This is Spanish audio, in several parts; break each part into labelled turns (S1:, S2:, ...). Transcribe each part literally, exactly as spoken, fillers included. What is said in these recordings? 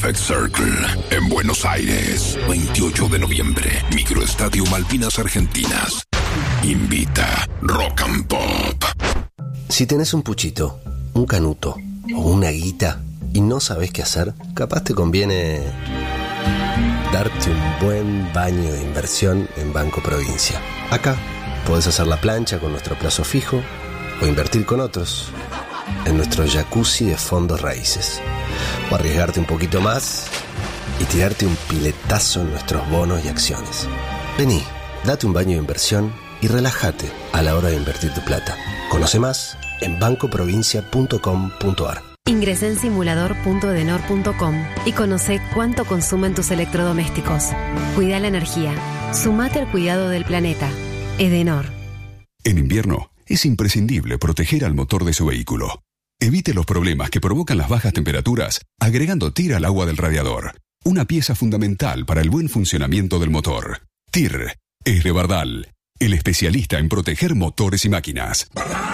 S1: Perfect Circle, en Buenos Aires, veintiocho de noviembre, Microestadio Malvinas Argentinas. Invita Rock and Pop.
S2: Si tenés un puchito, un canuto o una guita y no sabés qué hacer, capaz te conviene darte un buen baño de inversión en Banco Provincia. Acá podés hacer la plancha con nuestro plazo fijo o invertir con otros en nuestro jacuzzi de fondos raíces, o arriesgarte un poquito más y tirarte un piletazo en nuestros bonos y acciones. Vení, date un baño de inversión y relájate a la hora de invertir tu plata. Conoce más en banco provincia punto com punto a r.
S3: Ingresá en simulador punto edenor punto com y conoce cuánto consumen tus electrodomésticos. Cuida la energía. Sumate al cuidado del planeta. Edenor.
S4: En invierno es imprescindible proteger al motor de su vehículo. Evite los problemas que provocan las bajas temperaturas agregando T I R al agua del radiador. Una pieza fundamental para el buen funcionamiento del motor. T I R es de Bardal, el especialista en proteger motores y máquinas.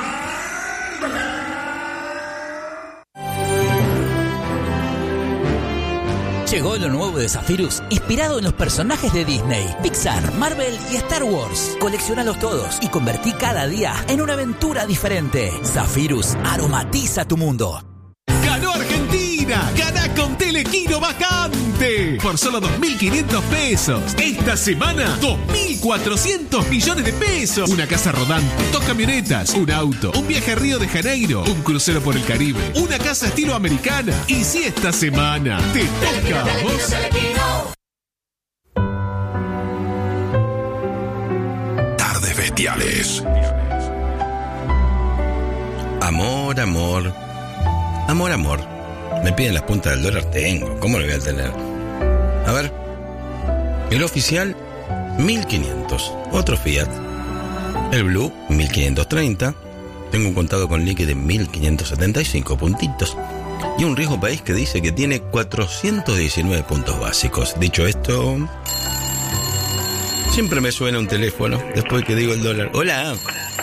S5: Llegó lo nuevo de Zephyrus, inspirado en los personajes de Disney, Pixar, Marvel y Star Wars. Colecciónalos todos y convertí cada día en una aventura diferente. Zephyrus aromatiza tu mundo.
S6: ¡Ganó Argentina! ¡Gana con Telequino Vacante! Por solo dos mil quinientos pesos. Esta semana, dos mil cuatrocientos millones de pesos. Una casa rodante, dos camionetas, un auto, un viaje a Río de Janeiro, un crucero por el Caribe, una casa estilo americana. Y si esta semana te toca a vos...
S1: Tardes Bestiales.
S7: Amor, amor. Amor, amor. Me piden las puntas del dólar, tengo. ¿Cómo lo voy a tener? A ver. El oficial, mil quinientos. Otro Fiat. El Blue, mil quinientos treinta. Tengo un contado con liqui de mil quinientos setenta y cinco puntitos. Y un riesgo país que dice que tiene cuatrocientos diecinueve puntos básicos. Dicho esto, siempre me suena un teléfono después que digo el dólar. Hola.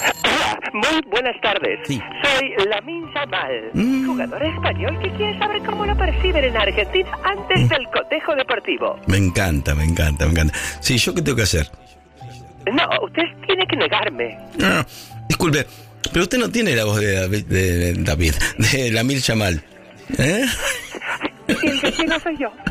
S8: Muy buenas tardes.
S7: Sí.
S8: Soy Lamine Yamal,
S7: mm.
S8: jugador español que quiere saber cómo lo perciben en Argentina antes mm. del cotejo deportivo.
S7: Me encanta, me encanta, me encanta. Sí, ¿yo qué tengo que hacer?
S8: No, usted tiene que negarme.
S7: No, disculpe, pero usted no tiene la voz de David, de David, de Lamine Yamal. ¿Eh?
S8: Sí, el vecino soy yo.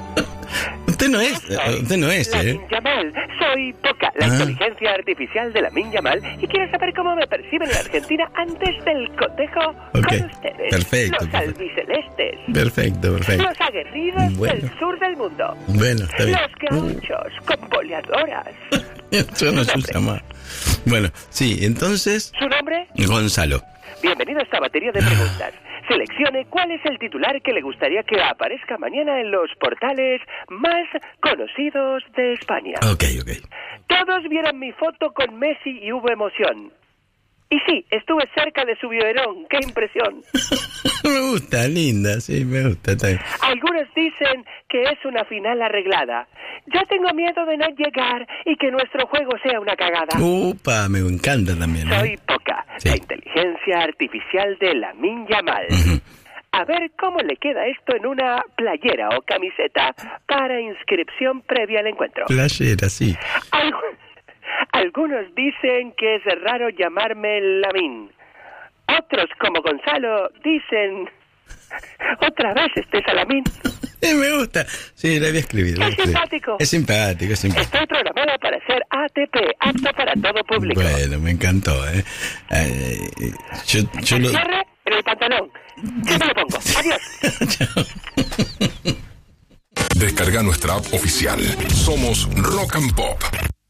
S7: Usted no es, usted no es, ¿eh?
S8: Lamine Yamal, soy Poca, la ah. inteligencia artificial de Lamine Yamal, y quiero saber cómo me perciben en Argentina antes del cotejo
S7: okay.
S8: con ustedes.
S7: Perfecto.
S8: Los
S7: perfecto.
S8: albicelestes.
S7: Perfecto, perfecto.
S8: Los aguerridos
S7: bueno.
S8: del sur del mundo.
S7: Bueno, está bien.
S8: Los gauchos uh. con boleadoras.
S7: Eso no se llama. Bueno, sí, entonces...
S8: ¿Su nombre?
S7: Gonzalo.
S8: Bienvenido a esta batería de preguntas. Seleccione cuál es el titular que le gustaría que aparezca mañana en los portales más conocidos de España.
S7: Ok, ok.
S8: Todos vieron mi foto con Messi y hubo emoción. Y sí, estuve cerca de su biberón. ¡Qué impresión!
S7: Me gusta, linda, sí, me gusta. Está bien.
S8: Algunos dicen que es una final arreglada. Yo tengo miedo de no llegar y que nuestro juego sea una cagada.
S7: Upa, me encanta también. ¿eh?
S8: Soy Poca, sí. La inteligencia artificial de Lamine Yamal.
S7: Uh-huh.
S8: A ver cómo le queda esto en una playera o camiseta para inscripción previa al encuentro.
S7: Playera, sí.
S8: Algo... Algunos dicen que es raro llamarme Lamine. Otros, como Gonzalo, dicen... Otra vez este Salamín.
S7: Eh, me gusta. Sí, la voy a escribir.
S8: Es simpático.
S7: Es simpático, es simpático.
S8: Estoy programada para ser A T P, apto para todo público.
S7: Bueno, me encantó, ¿eh? eh yo, yo
S8: el
S7: lo...
S8: cierre en el pantalón. Yo me lo pongo. Adiós.
S1: Descarga nuestra app oficial. Somos Rock and Pop.